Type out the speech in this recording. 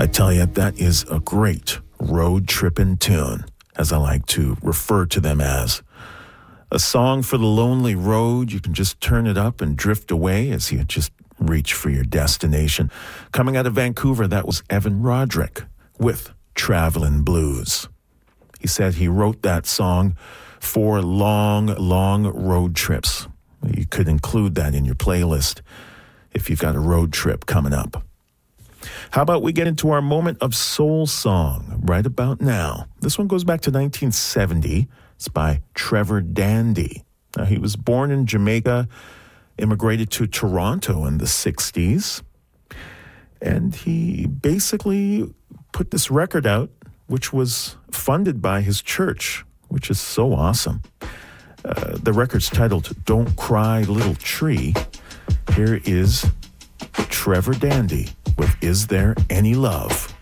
I tell you, that is a great road tripping tune, as I like to refer to them as. A song for the lonely road. You can just turn it up and drift away as you just reach for your destination. Coming out of Vancouver, that was Evan Roderick with Travelin' Blues. He said he wrote that song for long, long road trips. You could include that in your playlist if you've got a road trip coming up. How about we get into our moment of soul song right about now? This one goes back to 1970. It's by Trevor Dandy. Now, he was born in Jamaica, immigrated to Toronto in the 60s, and he basically put this record out, which was funded by his church, which is so awesome. The record's titled Don't Cry Little Tree. Here is Trevor Dandy with Is There Any Love?